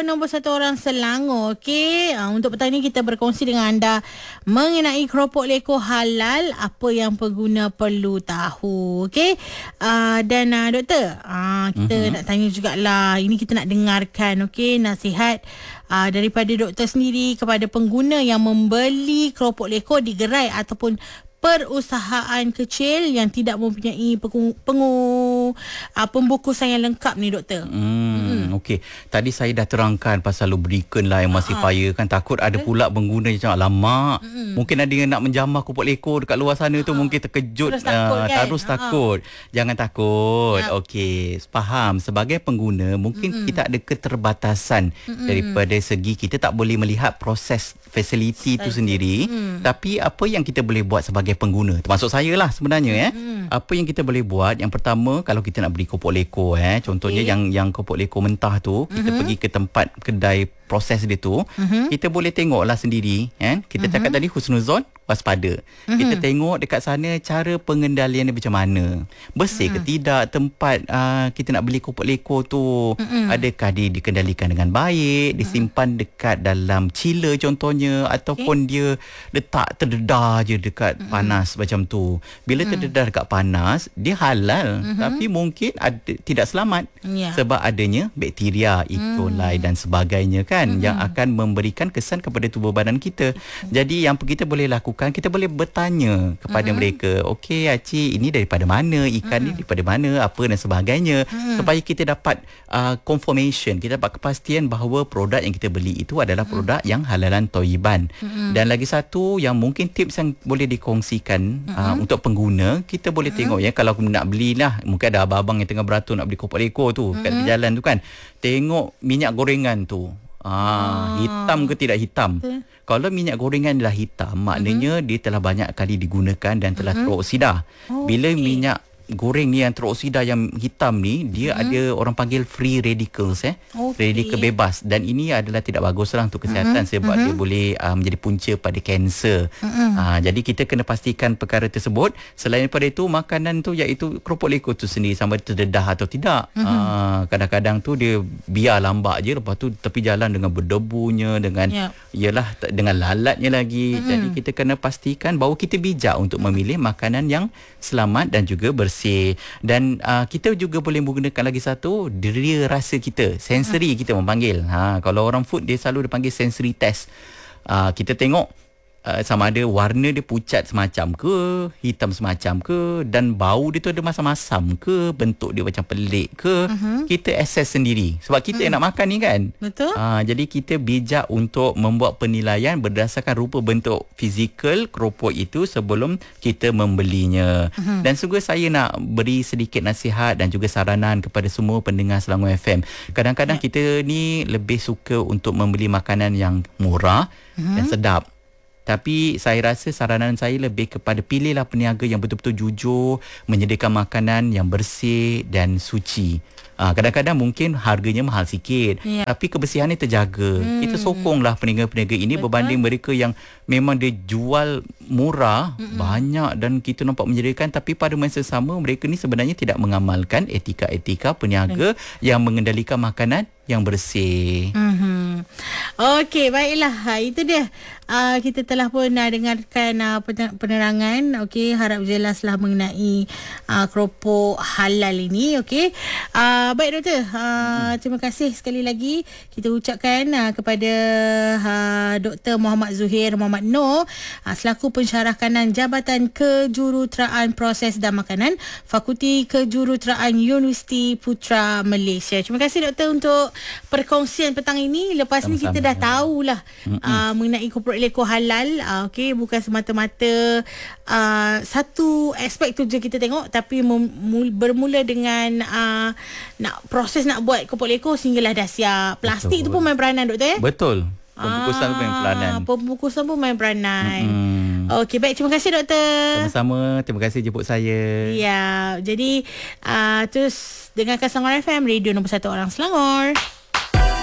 nombor 1 orang Selangor. Okey, untuk petang ini kita berkongsi dengan anda mengenai keropok leko halal, apa yang pengguna perlu tahu. Okey, dan doktor, kita nak tanya jugalah, ini kita nak dengarkan nasihat daripada doktor sendiri kepada pengguna yang membeli keropok leko di gerai ataupun perusahaan kecil yang tidak mempunyai pembungkusan yang lengkap ni, doktor. Okey, tadi saya dah terangkan pasal lubricant lah yang masih fire kan. Takut ada pula pengguna yang macam alamak, mungkin ada yang nak menjamah keropok leko dekat luar sana tu, mungkin terkejut, terus takut. Jangan takut. Okey, faham, sebagai pengguna mungkin kita ada keterbatasan daripada segi kita tak boleh melihat proses fasiliti tu sendiri. Tapi apa yang kita boleh buat sebagai pengguna, termasuk saya lah sebenarnya, apa yang kita boleh buat, yang pertama, kalau kita nak beli keropok leko, contohnya yang keropok leko mentah tu, kita pergi ke tempat kedai proses dia tu, kita boleh tengoklah sendiri, kita cakap tadi husnuzon, waspada. Kita tengok dekat sana cara pengendalian dia macam mana, bersih ke tidak tempat kita nak beli keropok leko tu, adakah dia dikendalikan dengan baik, disimpan dekat dalam chiller contohnya, ataupun dia letak terdedah je dekat panas macam tu. Bila terdedah dekat panas, dia halal, tapi mungkin tidak selamat, sebab adanya bakteria, E. coli dan sebagainya kan, yang akan memberikan kesan kepada tubuh badan kita. Jadi yang kita boleh lakukan, kita boleh bertanya kepada mereka, okey Acik, ini daripada mana, ikan ni daripada mana, apa dan sebagainya, supaya kita dapat confirmation, kita dapat kepastian bahawa produk yang kita beli itu adalah produk yang halalan thayyiban. Dan lagi satu yang mungkin tips yang boleh dikongsikan untuk pengguna, kita boleh tengok kalau nak belilah, mungkin ada abang-abang yang tengah beratur nak beli keropok leko tu kat jalan tu kan, tengok minyak gorengan tu, hitam ke tidak hitam. Kalau minyak gorengan dah hitam, maknanya dia telah banyak kali digunakan dan telah teroksida. Bila minyak goreng ni yang teroksida yang hitam ni, dia ada orang panggil free radicals, radikal bebas, dan ini adalah tidak baguslah untuk kesihatan, sebab dia boleh menjadi punca pada kanser. Jadi kita kena pastikan perkara tersebut. Selain daripada itu, makanan tu iaitu keropok leko tu sendiri sama ada terdedah atau tidak. Kadang-kadang tu dia biar lambak je, lepas tu tepi jalan dengan berdebunya, dengan dengan lalatnya lagi. Jadi kita kena pastikan bahawa kita bijak untuk memilih makanan yang selamat dan juga bersih. Dan kita juga boleh menggunakan lagi satu, deria rasa kita, sensory kita memanggil. Kalau orang food, dia selalu dipanggil sensory test. Kita tengok sama ada warna dia pucat semacam ke, hitam semacam ke, dan bau dia tu ada masam-masam ke, bentuk dia macam pelik ke, kita assess sendiri. Sebab kita yang nak makan ni kan. Betul. Jadi kita bijak untuk membuat penilaian berdasarkan rupa bentuk fizikal keropok itu sebelum kita membelinya. Dan sungguh saya nak beri sedikit nasihat dan juga saranan kepada semua pendengar Selangor FM. Kadang-kadang kita ni lebih suka untuk membeli makanan yang murah dan sedap. Tapi saya rasa saranan saya lebih kepada pilihlah peniaga yang betul-betul jujur, menyediakan makanan yang bersih dan suci. Kadang-kadang mungkin harganya mahal sikit, tapi kebersihannya terjaga. Kita sokonglah peniaga-peniaga ini berbanding mereka yang memang dia jual murah, banyak, dan kita nampak menyediakan, tapi pada masa sama mereka ni sebenarnya tidak mengamalkan etika-etika peniaga yang mengendalikan makanan yang bersih. Okey, baiklah. Itu dia. Kita telah pun dengarkan penerangan. Okey, harap jelaslah mengenai keropok halal ini. Okey. Baik doktor. Terima kasih sekali lagi kita ucapkan kepada Dr. Muhammad Zuhair Muhammad Noor selaku pensyarah kanan Jabatan Kejuruteraan Proses dan Makanan, Fakulti Kejuruteraan Universiti Putra Malaysia. Terima kasih doktor untuk perkongsian petang ini. Lepas ni kita dah tahulah mengenai keropok leko halal. Okey, bukan semata-mata satu aspek tu je kita tengok, tapi bermula dengan nak proses nak buat keropok leko sehinggalah dah siap. Plastik tu pun main peranan doktor. Betul. Pembungkusan pun main peranan. Pembungkusan pun main peranan. Okey, baik, terima kasih doktor. Sama-sama, terima kasih jemput saya. Ya, jadi terus dengarkan Selangor FM, radio nombor 1 orang Selangor.